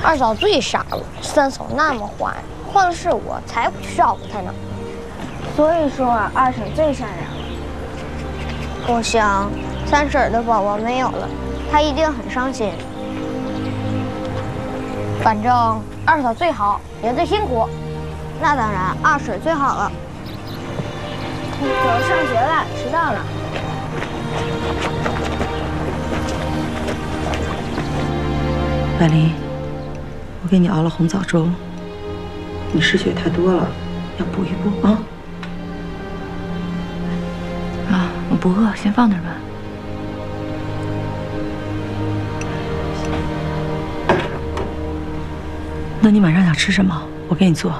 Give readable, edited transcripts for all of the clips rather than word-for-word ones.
二嫂最傻了，三嫂那么坏，换了是我才不去照顾她呢。 所以说啊，二婶最善良。 我想，三婶的宝宝没有了，她一定很伤心。反正二嫂最好，也最辛苦。那当然，二婶最好了。 走，上学了，迟到了。 百灵，我给你熬了红枣粥，你失血太多了，要补一补啊。 啊，我不饿，先放那儿吧。 那你晚上想吃什么？我给你做。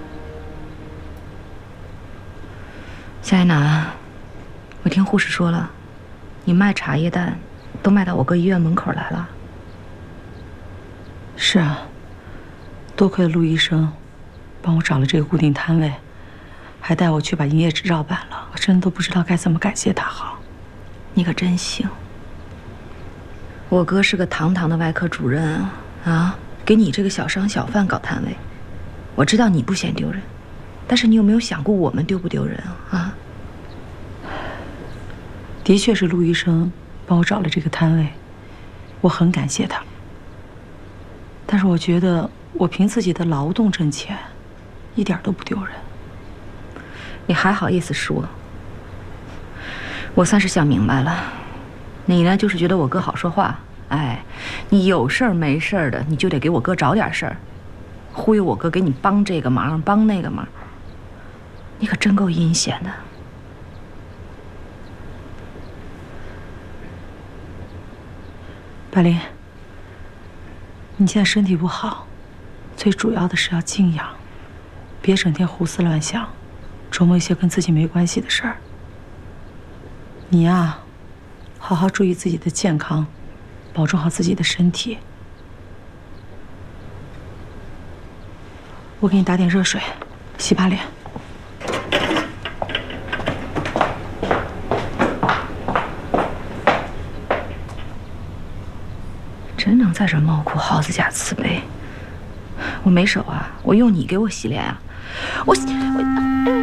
夏一楠，我听护士说了，你卖茶叶蛋都卖到我哥医院门口来了。 是啊，多亏了陆医生，帮我找了这个固定摊位，还带我去把营业执照办了。我真的都不知道该怎么感谢他好。 你可真行。我哥是个堂堂的外科主任啊，给你这个小商小贩搞摊位，我知道你不嫌丢人，但是你有没有想过我们丢不丢人啊？ 的确是陆医生帮我找了这个摊位，我很感谢他。但是我觉得我凭自己的劳动挣钱，一点都不丢人。 你还好意思说？我算是想明白了，你呢就是觉得我哥好说话，哎，你有事儿没事儿的，你就得给我哥找点事儿，忽悠我哥给你帮这个忙帮那个忙，你可真够阴险的。 百灵，你现在身体不好，最主要的是要静养，别整天胡思乱想，琢磨一些跟自己没关系的事儿。你呀，好好注意自己的健康，保重好自己的身体。我给你打点热水，洗把脸。 真能在这猫哭耗子假慈悲。我没手啊，我用你给我洗脸啊，我。